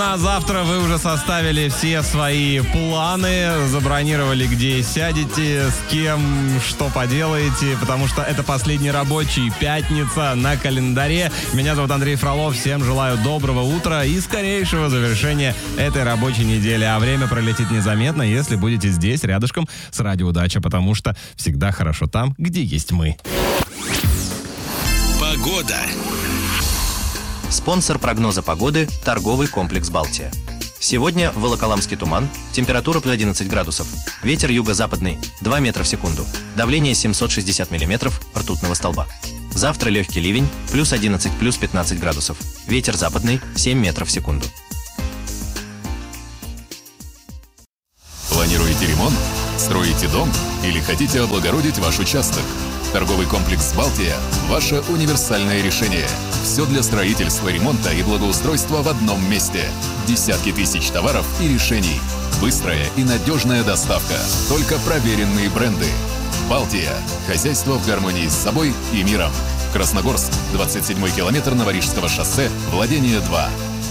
на завтра вы уже составили все свои планы, забронировали, где сядете, с кем, что поделаете, потому что это последний рабочий, пятница на календаре. Меня зовут Андрей Фролов, всем желаю доброго утра и скорейшего завершения этой рабочей недели. А время пролетит незаметно, если будете здесь, рядышком с Радио Дача, потому что всегда хорошо там, где есть мы. Погода. Спонсор прогноза погоды – торговый комплекс «Балтия». Сегодня в Волоколамске туман, температура плюс 11 градусов, ветер юго-западный 2 метра в секунду, давление 760 миллиметров ртутного столба. Завтра легкий ливень, плюс 11, плюс 15 градусов, ветер западный 7 метров в секунду. Планируете ремонт? Строите дом? Или хотите облагородить ваш участок? Торговый комплекс «Балтия» – ваше универсальное решение. Все для строительства, ремонта и благоустройства в одном месте. Десятки тысяч товаров и решений. Быстрая и надежная доставка. Только проверенные бренды. «Балтия» – хозяйство в гармонии с собой и миром. Красногорск, 27-й километр Новорижского шоссе, владение 2.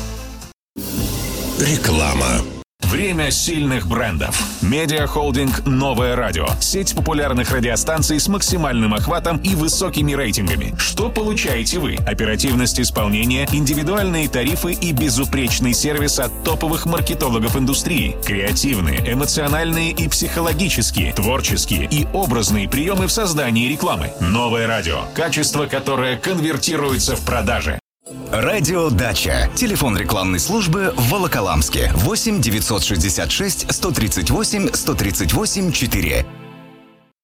Реклама. Время сильных брендов. Медиахолдинг «Новое радио». Сеть популярных радиостанций с максимальным охватом и высокими рейтингами. Что получаете вы? Оперативность исполнения, индивидуальные тарифы и безупречный сервис от топовых маркетологов индустрии. Креативные, эмоциональные и психологические, творческие и образные приемы в создании рекламы. «Новое радио». Качество, которое конвертируется в продажи. Радио Дача. Телефон рекламной службы в Волоколамске. 8 966 138 138 4.